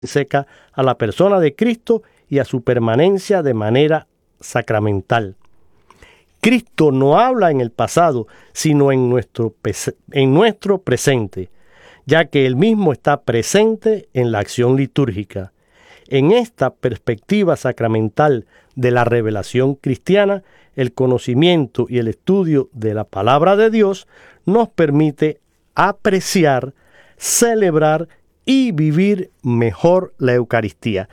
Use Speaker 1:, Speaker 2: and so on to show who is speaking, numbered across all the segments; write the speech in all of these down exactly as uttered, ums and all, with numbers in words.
Speaker 1: seca a la persona de Cristo y a su permanencia de manera sacramental. Cristo no habla en el pasado, sino en nuestro, en nuestro presente, ya que Él mismo está presente en la acción litúrgica. En esta perspectiva sacramental de la revelación cristiana, el conocimiento y el estudio de la palabra de Dios nos permite apreciar, celebrar y vivir mejor la Eucaristía.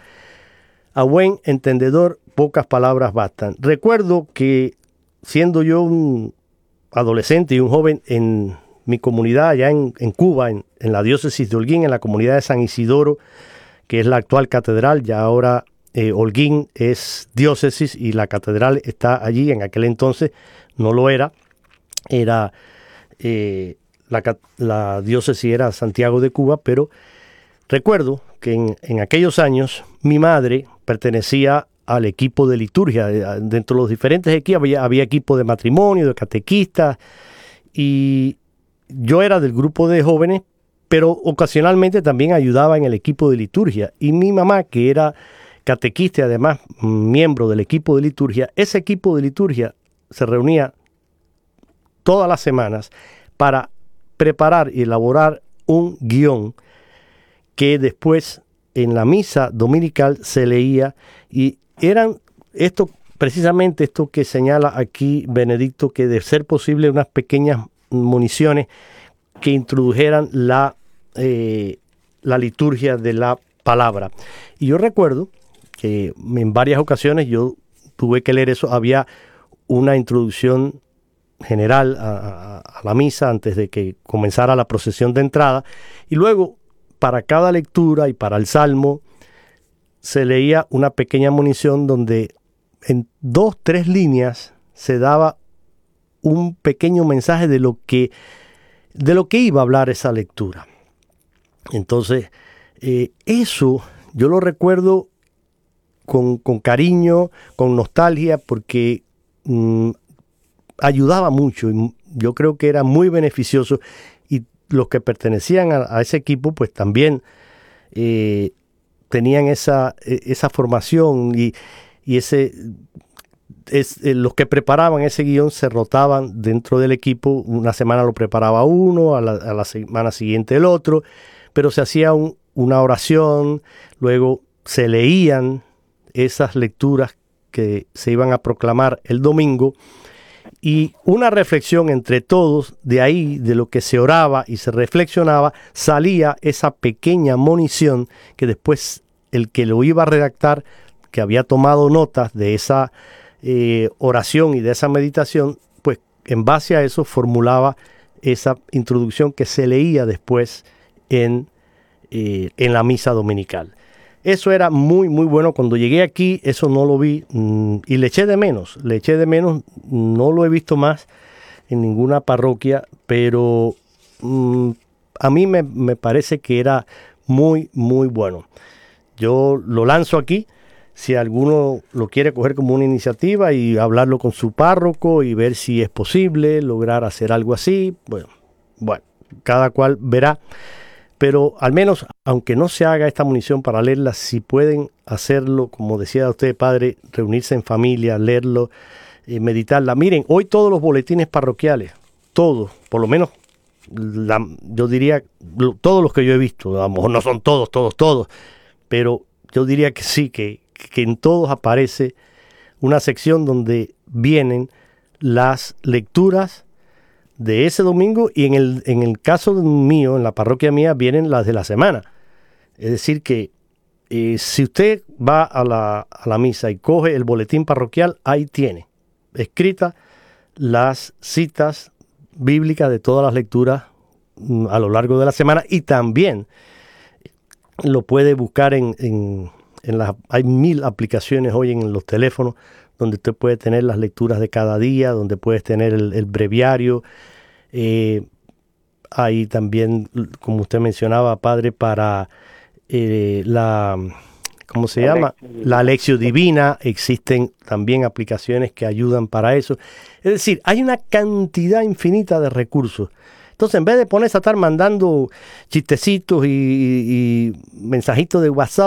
Speaker 1: A buen entendedor, pocas palabras bastan. Recuerdo que siendo yo un adolescente y un joven en mi comunidad allá en, en Cuba, en, en la diócesis de Holguín, en la comunidad de San Isidoro, que es la actual catedral, ya ahora eh, Holguín es diócesis y la catedral está allí. En aquel entonces no lo era, era eh, la, la diócesis era Santiago de Cuba, pero recuerdo que en, en aquellos años mi madre pertenecía al equipo de liturgia. Dentro de los diferentes equipos había, había equipo de matrimonio, de catequistas, y yo era del grupo de jóvenes, pero ocasionalmente también ayudaba en el equipo de liturgia. Y mi mamá, que era catequista y además miembro del equipo de liturgia, ese equipo de liturgia se reunía todas las semanas para preparar y elaborar un guión que después en la misa dominical se leía, y eran esto, precisamente esto que señala aquí Benedicto, que de ser posible unas pequeñas municiones que introdujeran la, eh, la liturgia de la palabra. Y yo recuerdo que en varias ocasiones yo tuve que leer eso. Había una introducción general a, a, a la misa antes de que comenzara la procesión de entrada, y luego para cada lectura y para el salmo se leía una pequeña munición donde en dos, tres líneas se daba un pequeño mensaje de lo que, de lo que iba a hablar esa lectura. Entonces, eh, eso yo lo recuerdo con, con cariño, con nostalgia, porque mmm, ayudaba mucho, y yo creo que era muy beneficioso, y los que pertenecían a, a ese equipo pues también eh, tenían esa, esa formación, y, y ese es, eh, los que preparaban ese guión se rotaban dentro del equipo. Una semana lo preparaba uno, a la, a la semana siguiente el otro, pero se hacía un, una oración, luego se leían esas lecturas que se iban a proclamar el domingo, y una reflexión entre todos. De ahí, de lo que se oraba y se reflexionaba, salía esa pequeña munición que después el que lo iba a redactar, que había tomado notas de esa eh, oración y de esa meditación, pues en base a eso formulaba esa introducción que se leía después en, eh, en la misa dominical. Eso era muy, muy bueno. Cuando llegué aquí, eso no lo vi mmm, y le eché de menos, le eché de menos, no lo he visto más en ninguna parroquia, pero mmm, a mí me, me parece que era muy, muy bueno. Yo lo lanzo aquí, si alguno lo quiere coger como una iniciativa y hablarlo con su párroco y ver si es posible lograr hacer algo así, bueno, bueno, cada cual verá. Pero al menos, aunque no se haga esta munición para leerla, si pueden hacerlo, como decía usted, padre, reunirse en familia, leerlo, eh, meditarla. Miren, hoy todos los boletines parroquiales, todos, por lo menos, la, yo diría, lo, todos los que yo he visto, a lo mejor no son todos, todos, todos, pero yo diría que sí, que, que en todos aparece una sección donde vienen las lecturas de ese domingo, y en el, en el caso mío, en la parroquia mía, vienen las de la semana. Es decir que eh, si usted va a la, a la misa y coge el boletín parroquial, ahí tiene escritas las citas bíblicas de todas las lecturas mm, a lo largo de la semana, y también lo puede buscar en, en, en las, hay mil aplicaciones hoy en los teléfonos donde usted puede tener las lecturas de cada día, donde puedes tener el, el breviario. Eh, hay también, como usted mencionaba, padre, para eh, la, ¿cómo se llama? La Lección Divina. Existen también aplicaciones que ayudan para eso. Es decir, hay una cantidad infinita de recursos. Entonces, en vez de ponerse a estar mandando chistecitos y, y, y mensajitos de WhatsApp,